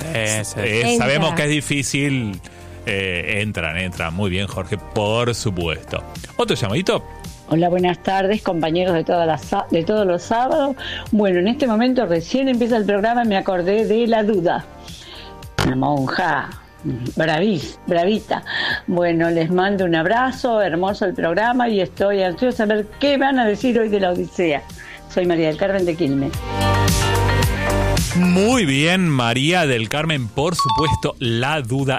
Sabemos que es difícil. Entran. Muy bien, Jorge, por supuesto. ¿Otro llamadito? Hola, buenas tardes, compañeros de todos los sábados. Bueno, en este momento recién empieza el programa y me acordé de La Duda. Una monja bravita. Bueno, les mando un abrazo, hermoso el programa y estoy ansiosa a ver qué van a decir hoy de la Odisea. Soy María del Carmen de Quilmes. Muy bien, María del Carmen, por supuesto, la duda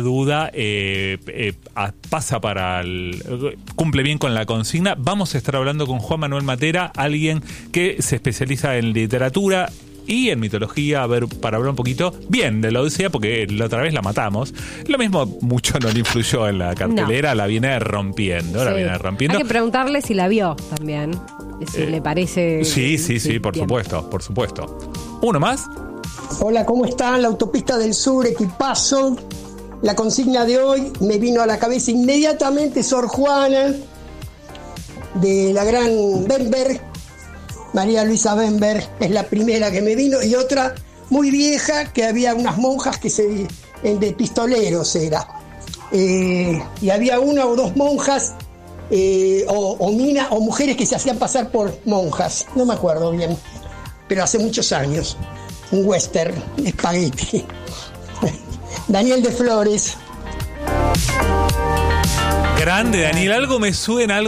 pasa cumple bien con la consigna. Vamos a estar hablando con Juan Manuel Matera, alguien que se especializa en literatura y en mitología, para hablar un poquito bien de la Odisea, porque la otra vez la matamos. Lo mismo mucho no le influyó en la cartelera, la viene rompiendo. Hay que preguntarle si la vio también, si le parece... Sí, por supuesto. ¿Uno más? Hola, ¿cómo están? La Autopista del Sur, equipazo. La consigna de hoy me vino a la cabeza inmediatamente Sor Juana, de la gran Bemberg. María Luisa Bemberg es la primera que me vino, y otra muy vieja, que había unas monjas de pistoleros era. Y había una o dos monjas o mujeres que se hacían pasar por monjas. No me acuerdo bien, pero hace muchos años. Un western, espagueti. Daniel de Flores. Grande, Daniel, algo me suena.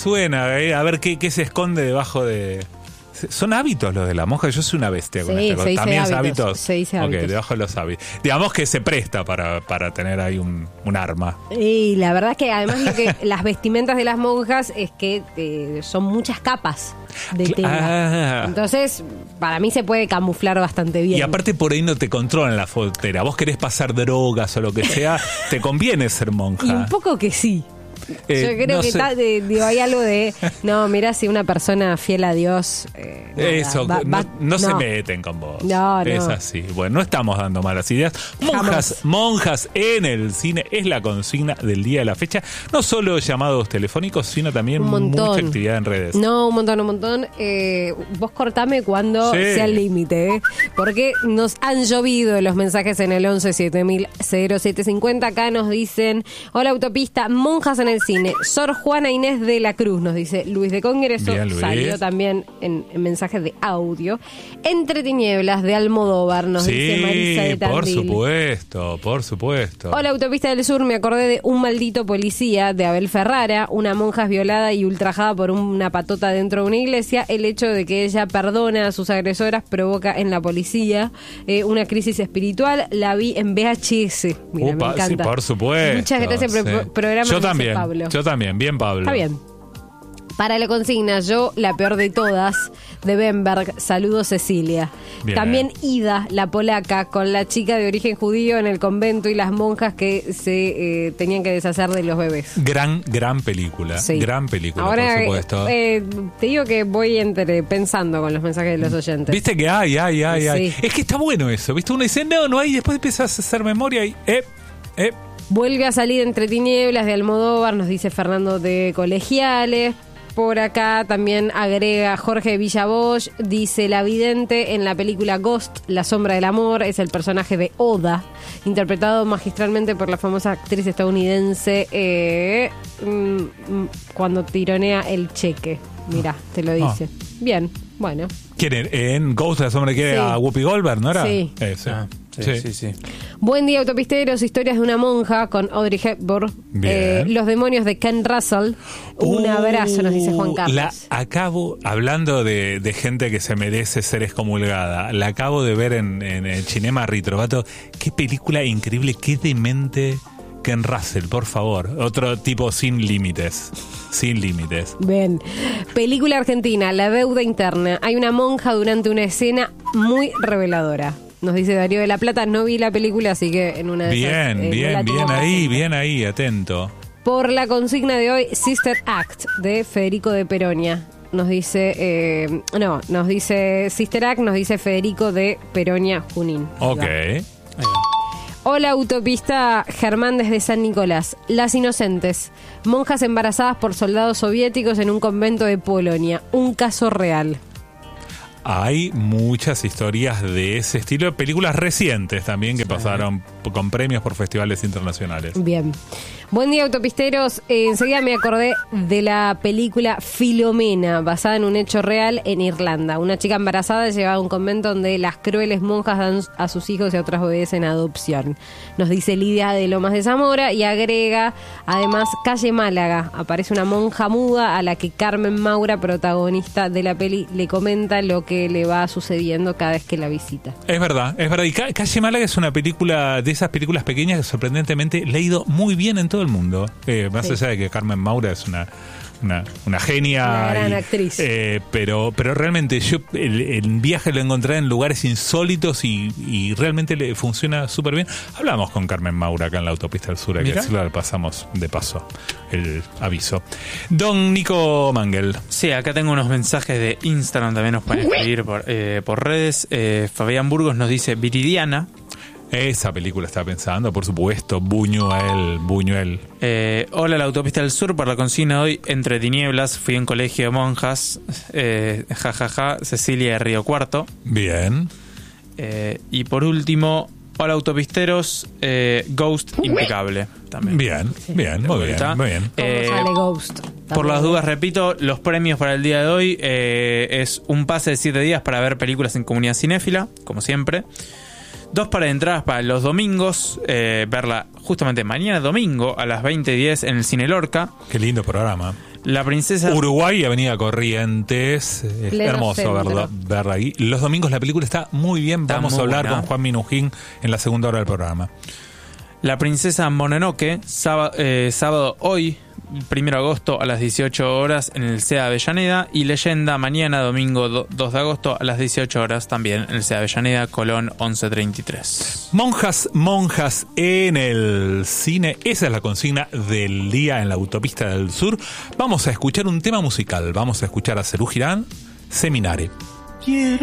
A ver qué se esconde debajo de... ¿Son hábitos los de la monja? Yo soy una bestia con esto. ¿También es hábitos? Se dice hábitos. Ok, debajo de los hábitos. Digamos que se presta para tener ahí un arma. Y la verdad es que además las vestimentas de las monjas es que son muchas capas de tela. Entonces, para mí se puede camuflar bastante bien. Y aparte por ahí no te controlan la frontera. Vos querés pasar drogas o lo que sea, te conviene ser monja. Y un poco que sí. Yo creo que hay algo de... No, mira, si una persona fiel a Dios... Eso, no se meten con vos. No. Es así. Bueno, no estamos dando malas ideas. Monjas en el cine es la consigna del día de la fecha. No solo llamados telefónicos, sino también mucha actividad en redes. No, un montón. Vos cortame cuando sea el límite, porque nos han llovido los mensajes en el 11 7000 0750. Acá nos dicen: hola, Autopista, monjas en el cine. Sor Juana Inés de la Cruz, nos dice Luis de Congreso. Bien, Luis. Salió también en mensajes de audio. Entre tinieblas de Almodóvar, nos dice Marisa de Tandil. Por supuesto. Hola, Autopista del Sur, me acordé de Un maldito policía de Abel Ferrara. Una monja es violada y ultrajada por una patota dentro de una iglesia. El hecho de que ella perdona a sus agresoras provoca en la policía una crisis espiritual. La vi en VHS. Mira, me encanta. Sí, por supuesto. Muchas gracias por el programa. Yo también, bien, Pablo. Está bien. Para la consigna, yo, la peor de todas, de Bemberg, saludo Cecilia. Bien. También Ida, la polaca, con la chica de origen judío en el convento y las monjas que se tenían que deshacer de los bebés. Gran película. Sí. Gran película, ahora, por supuesto. Te digo que voy pensando con los mensajes de los oyentes. Viste que hay. Sí. Es que está bueno eso, ¿viste? Uno dice, no hay, después empiezas a hacer memoria y... Vuelve a salir Entre tinieblas de Almodóvar, nos dice Fernando de Colegiales. Por acá también agrega Jorge Villabosch, dice: la vidente en la película Ghost, La sombra del amor, es el personaje de Oda, interpretado magistralmente por la famosa actriz estadounidense cuando tironea el cheque. Mirá, te lo dice. Bien, bueno. ¿Quién en Ghost, La sombra que a Whoopi Goldberg, no era? Sí. Sí. Buen día, autopisteros. Historias de una monja con Audrey Hepburn. Los demonios de Ken Russell. Un abrazo, nos dice Juan Carlos. Acabo, hablando de gente que se merece ser excomulgada, la acabo de ver en el Cinema Ritrovato. Qué película increíble, qué demente Ken Russell, por favor. Otro tipo sin límites. Bien. Película argentina, La deuda interna. Hay una monja durante una escena muy reveladora. Nos dice Darío de la Plata, no vi la película, así que en una de esas... Bien ahí, atento. Por la consigna de hoy, Sister Act, de Federico de Peronia. Nos dice... nos dice Sister Act, nos dice Federico de Peronia Junín. Ok. Hola, Autopista, Germán desde San Nicolás. Las Inocentes. Monjas embarazadas por soldados soviéticos en un convento de Polonia. Un caso real. hay muchas historias de ese estilo, películas recientes también que pasaron con premios por festivales internacionales. Bien. Buen día, autopisteros. Enseguida me acordé de la película Filomena, basada en un hecho real en Irlanda. Una chica embarazada es llevada a un convento donde las crueles monjas dan a sus hijos y a otros bebés en adopción. Nos dice Lidia de Lomas de Zamora y agrega, además, Calle Málaga. Aparece una monja muda a la que Carmen Maura, protagonista de la peli, le comenta lo que le va sucediendo cada vez que la visita. Es verdad. Y Calle Málaga es una película de esas películas pequeñas que sorprendentemente le ha ido muy bien en todo el mundo. Más allá de que Carmen Maura es una genia, una gran actriz, pero realmente yo el viaje lo encontré en lugares insólitos y realmente le funciona súper bien. Hablamos con Carmen Maura acá en la Autopista del Sur, hay que decirlo, le pasamos de paso el aviso. Don Nico Mangel. Sí, acá tengo unos mensajes de Instagram, también nos pueden escribir por redes. Fabián Burgos nos dice Viridiana. Esa película estaba pensando, por supuesto, Buñuel. Hola, la Autopista del Sur, por la consigna de hoy, Entre Tinieblas, fui en colegio de monjas, Cecilia de Río Cuarto. Bien. Y por último, hola, autopisteros, Ghost, impecable también. Bien, muy bien. ¿Cómo sale Ghost? Por las dudas, repito, los premios para el día de hoy es un pase de 7 días para ver películas en Comunidad Cinéfila, como siempre. 2 pares de entradas para los domingos, verla justamente mañana domingo a las 20:10 en el Cine Lorca. Qué lindo programa. La Princesa... Uruguay, Avenida Corrientes. Es hermoso verla ahí. Los domingos la película está muy bien. Vamos a hablar con Juan Minujín en la segunda hora del programa. La Princesa Mononoke, sábado hoy, 1 de agosto a las 18 horas en el CEA Avellaneda, y Leyenda mañana domingo 2 de agosto a las 18 horas también en el CEA Avellaneda, Colón 1133. Monjas en el cine, esa es la consigna del día en la Autopista del Sur. Vamos a escuchar un tema musical, vamos a escuchar a Serú Girán, Seminare.